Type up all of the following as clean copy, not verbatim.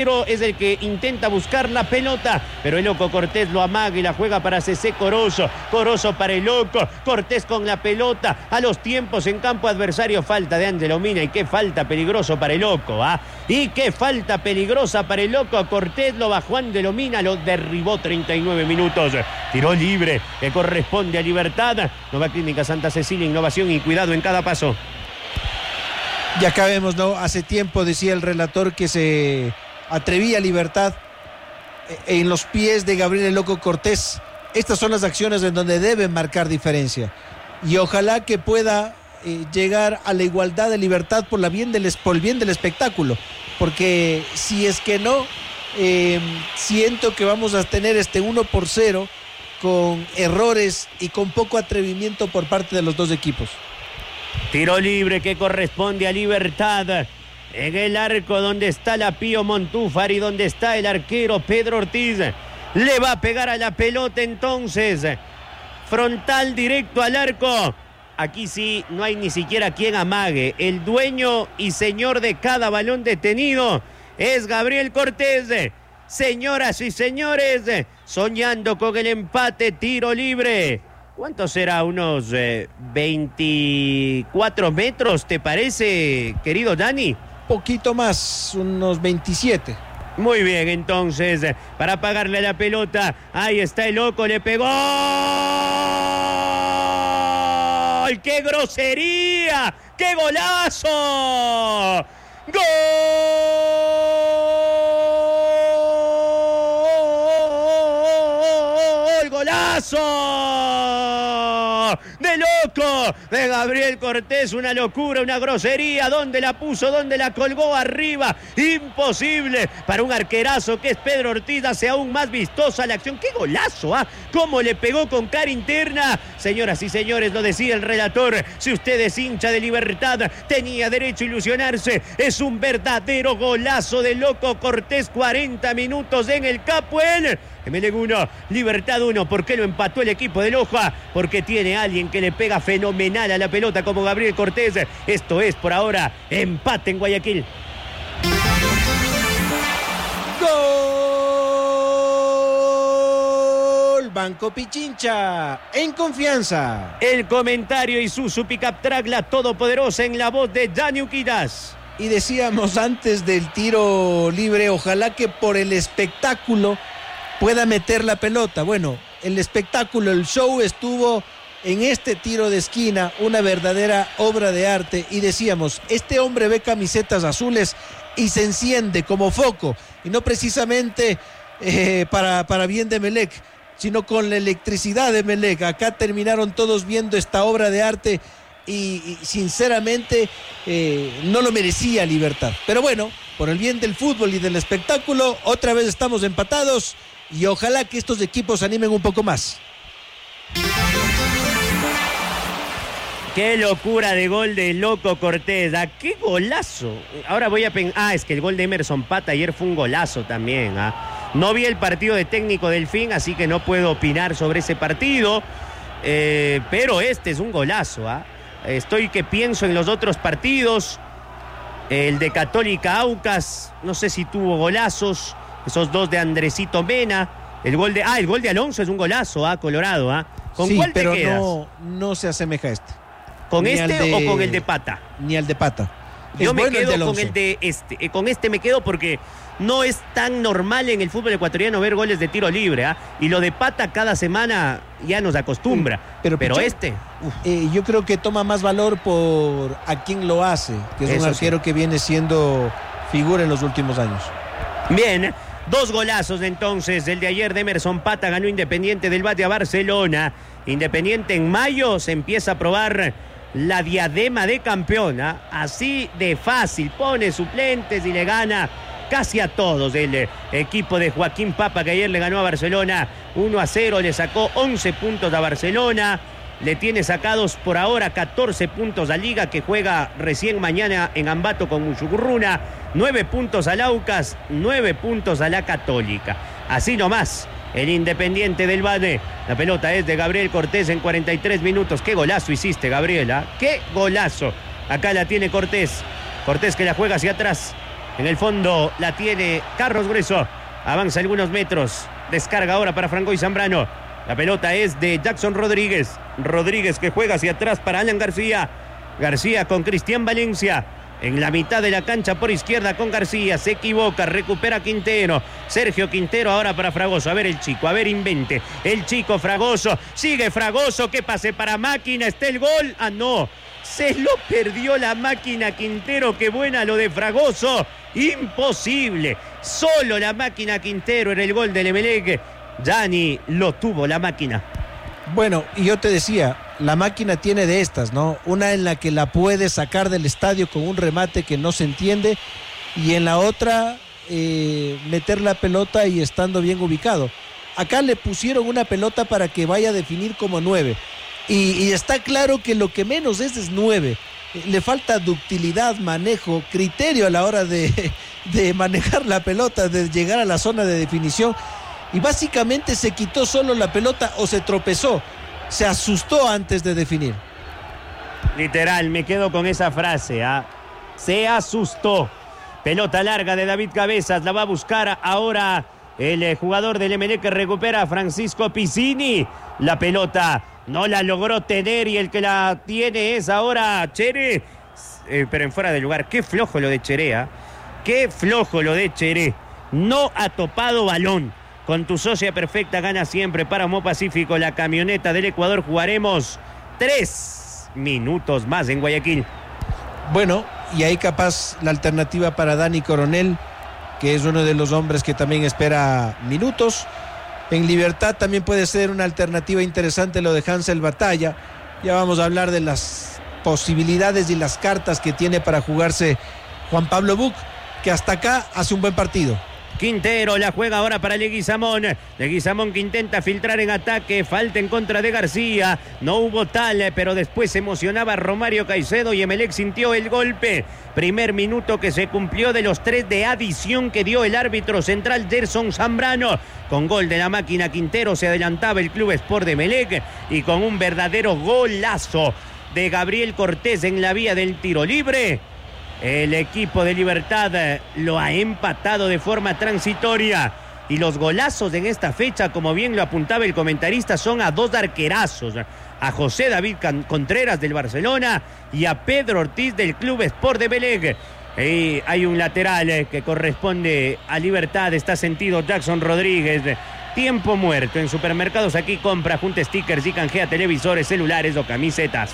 Es el que intenta buscar la pelota, pero el loco Cortés lo amaga y la juega para Cecé Corozo. Corozo para el loco. Cortés con la pelota. A los tiempos en campo adversario. Falta de Ángelo Mina. Y qué falta peligroso para el loco. Y qué falta peligrosa para el loco. Cortés lo bajó Ángelo Mina. Lo derribó 39 minutos. Tiró libre que corresponde a Libertad. Nueva Clínica Santa Cecilia. Innovación y cuidado en cada paso. Ya acabemos, ¿no? Hace tiempo decía el relator que se atrevía Libertad en los pies de Gabriel el Loco Cortés. Estas son las acciones en donde deben marcar diferencia. Y ojalá que pueda llegar a la igualdad de Libertad por el bien del espectáculo. Porque si es que no, siento que vamos a tener 1-0 con errores y con poco atrevimiento por parte de los dos equipos. Tiro libre que corresponde a Libertad. En el arco donde está la Pío Montúfar y donde está el arquero Pedro Ortiz. Le va a pegar a la pelota entonces. Frontal directo al arco. Aquí sí no hay ni siquiera quien amague. El dueño y señor de cada balón detenido es Gabriel Cortés. Señoras y señores, soñando con el empate, tiro libre. ¿Cuánto será? ¿Unos 24 metros, te parece, querido Dani? Poquito más, unos 27. Muy bien, entonces, para pagarle la pelota, ahí está el loco, le pegó. ¡Qué grosería! ¡Qué golazo! ¡Gol! ¡Golazo! ¡De loco! De Gabriel Cortés, una locura, una grosería. ¿Dónde la puso? ¿Dónde la colgó? Arriba. Imposible para un arquerazo que es Pedro Ortiz. Hace aún más vistosa la acción. ¡Qué golazo! ¿Cómo le pegó con cara interna? Señoras y señores, lo decía el relator. Si usted es hincha de Libertad, tenía derecho a ilusionarse. Es un verdadero golazo de loco Cortés. 40 minutos en el Capuel. Emelec 1, Libertad 1. ¿Por qué lo empató el equipo de Loja? Porque tiene alguien que le pega fenomenal a la pelota como Gabriel Cortés. Esto es por ahora empate en Guayaquil. ¡Gol! Banco Pichincha, en confianza. El comentario Isuzu Pickup Track, la todopoderosa, en la voz de Dani Uquidas. Y decíamos antes del tiro libre, ojalá que por el espectáculo pueda meter la pelota. Bueno, el espectáculo, el show estuvo en este tiro de esquina, una verdadera obra de arte. Y decíamos, este hombre ve camisetas azules y se enciende como foco. Y no precisamente para bien de Emelec, sino con la electricidad de Emelec. Acá terminaron todos viendo esta obra de arte y sinceramente no lo merecía Libertad. Pero bueno, por el bien del fútbol y del espectáculo, otra vez estamos empatados. Y ojalá que estos equipos animen un poco más. Qué locura de gol de loco Cortés. ¡Qué golazo! Ahora voy a pensar. Es que el gol de Emerson Pata ayer fue un golazo también. No vi el partido de Técnico Delfín, así que no puedo opinar sobre ese partido. Pero este es un golazo. Estoy que pienso en los otros partidos. El de Católica Aucas, no sé si tuvo golazos. Esos dos de Andresito Mena. El gol de Alonso es un golazo, Colorado. ¿Con sí, cuál te pero quedas? No se asemeja a este. ¿Con este o con el de Pata? Ni al de Pata. Yo me quedo con el de este. Con este me quedo porque no es tan normal en el fútbol ecuatoriano ver goles de tiro libre. Y lo de Pata cada semana ya nos acostumbra. Pero este... yo creo que toma más valor por a quien lo hace, que es un arquero que viene siendo figura en los últimos años. Bien, 2 golazos entonces. El de ayer de Emerson Pata ganó Independiente del Bate a Barcelona. Independiente en mayo se empieza a probar la diadema de campeón. Así de fácil, pone suplentes y le gana casi a todos. El equipo de Joaquín Papa, que ayer le ganó a Barcelona 1-0, le sacó 11 puntos a Barcelona. Le tiene sacados por ahora 14 puntos a Liga, que juega recién mañana en Ambato con Muchucurruna. 9 puntos al Aucas, 9 puntos a la Católica. Así nomás, el Independiente del Valle. La pelota es de Gabriel Cortés en 43 minutos. ¡Qué golazo hiciste, Gabriela! ¡Qué golazo! Acá la tiene Cortés. Cortés que la juega hacia atrás. En el fondo la tiene Carlos Grueso. Avanza algunos metros. Descarga ahora para Franco y Zambrano. La pelota es de Jackson Rodríguez. Rodríguez que juega hacia atrás para Alan García. García con Cristian Valencia. En la mitad de la cancha por izquierda con García. Se equivoca, recupera Quintero. Sergio Quintero ahora para Fragoso. A ver el chico, a ver invente. El chico Fragoso. Sigue Fragoso. Que pase para Máquina. Está el gol. Ah, no. Se lo perdió la Máquina Quintero. Qué buena lo de Fragoso. Imposible. Solo la Máquina Quintero en el gol del Emelec. Ya ni lo tuvo la Máquina. Bueno, y yo te decía, la Máquina tiene de estas, ¿no? Una en la que la puede sacar del estadio con un remate que no se entiende, y en la otra meter la pelota y estando bien ubicado. Acá le pusieron una pelota para que vaya a definir como 9, y está claro que lo que menos es 9. Le falta ductilidad, manejo, criterio a la hora de manejar la pelota, de llegar a la zona de definición. Y básicamente se quitó solo la pelota o se tropezó, se asustó antes de definir. Literal, me quedo con esa frase, ¿ah? Se asustó. Pelota larga de David Cabezas, la va a buscar ahora el jugador del Emelec que recupera a Francisco Piccini. La pelota no la logró tener y el que la tiene es ahora Cheré, pero en fuera de lugar. Qué flojo lo de Cheré, ¿ah? Qué flojo lo de Cheré. No ha topado balón. Con tu socia perfecta gana siempre. Páramo Pacífico, la camioneta del Ecuador. Jugaremos 3 minutos más en Guayaquil. Bueno, y ahí capaz la alternativa para Dani Coronel, que es uno de los hombres que también espera minutos. En Libertad también puede ser una alternativa interesante lo de Hansel Batalla. Ya vamos a hablar de las posibilidades y las cartas que tiene para jugarse Juan Pablo Buc, que hasta acá hace un buen partido. Quintero la juega ahora para Leguizamón. Leguizamón que intenta filtrar en ataque. Falta en contra de García. No hubo tal, pero después se emocionaba Romario Caicedo y Emelec sintió el golpe. Primer minuto que se cumplió de los 3 de adición que dio el árbitro central Gerson Zambrano. Con gol de la Máquina Quintero se adelantaba el Club Sport de Emelec y con un verdadero golazo de Gabriel Cortés en la vía del tiro libre. El equipo de Libertad lo ha empatado de forma transitoria. Y los golazos en esta fecha, como bien lo apuntaba el comentarista, son a 2 arquerazos. A José David Contreras del Barcelona y a Pedro Ortiz del Club Sport de Emelec. Hay un lateral que corresponde a Libertad. Está sentido Jackson Rodríguez. Tiempo muerto. En supermercados aquí compra, junta stickers y canjea televisores, celulares o camisetas.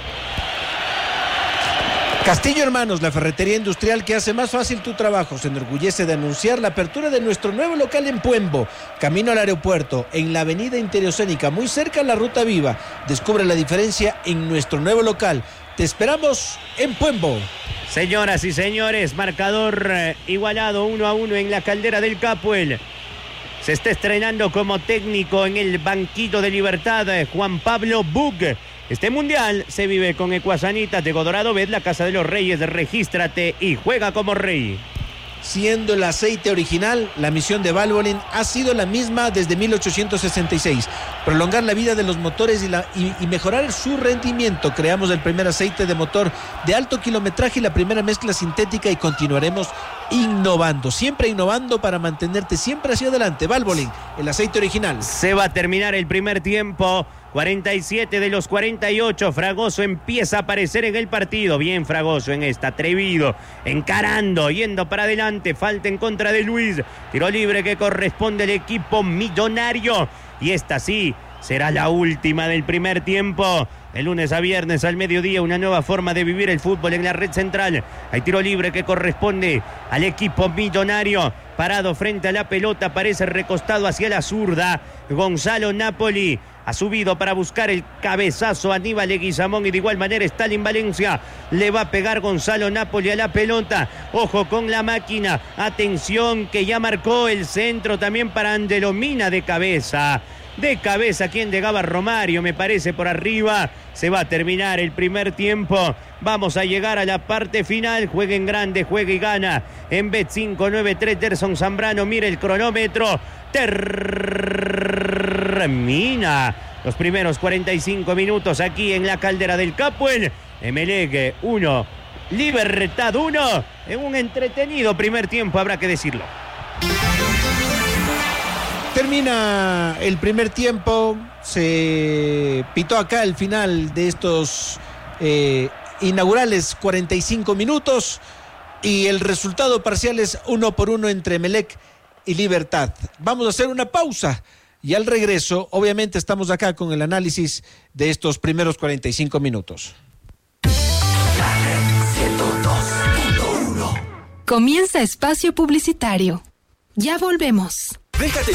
Castillo Hermanos, la ferretería industrial que hace más fácil tu trabajo, se enorgullece de anunciar la apertura de nuestro nuevo local en Puembo, camino al aeropuerto, en la avenida Interoceánica, muy cerca de la Ruta Viva. Descubre la diferencia en nuestro nuevo local. Te esperamos en Puembo. Señoras y señores, marcador igualado 1-1 en la Caldera del Capuel. Se está estrenando como técnico en el banquillo de Libertad Juan Pablo Buc. Este mundial se vive con Ecuasanitas de Godorado. Ved la Casa de los Reyes, regístrate y juega como rey. Siendo el aceite original, la misión de Valvoline ha sido la misma desde 1866. Prolongar la vida de los motores y mejorar su rendimiento. Creamos el primer aceite de motor de alto kilometraje y la primera mezcla sintética y continuaremos innovando. Siempre innovando para mantenerte siempre hacia adelante. Valvoline, el aceite original. Se va a terminar el primer tiempo. 47 de los 48. Fragoso empieza a aparecer en el partido. Bien Fragoso en esta, atrevido, encarando, yendo para adelante. Falta en contra de Luis. Tiro libre que corresponde al equipo millonario. Y esta sí será la última del primer tiempo. De lunes a viernes al mediodía, una nueva forma de vivir el fútbol en la red central. Hay tiro libre que corresponde al equipo millonario. Parado frente a la pelota, parece recostado hacia la zurda. Gonzalo Napoli ha subido para buscar el cabezazo a Aníbal Leguizamón y de igual manera Stalin Valencia. Le va a pegar Gonzalo Napoli a la pelota. Ojo con la Máquina. Atención que ya marcó el centro también para Angelo Mina de cabeza. De cabeza, quien llegaba Romario, me parece, por arriba. Se va a terminar el primer tiempo. Vamos a llegar a la parte final. Juegue en grande, juegue y gana. En Bet593, Gerson Zambrano, mire el cronómetro. Termina los primeros 45 minutos aquí en la Caldera del Capuel. Emelec 1, Libertad 1, en un entretenido primer tiempo, habrá que decirlo. Termina el primer tiempo, se pitó acá el final de estos inaugurales 45 minutos y el resultado parcial es 1-1 entre Emelec y Libertad. Vamos a hacer una pausa y al regreso, obviamente estamos acá con el análisis de estos primeros 45 minutos. Comienza espacio publicitario. Ya volvemos. Déjate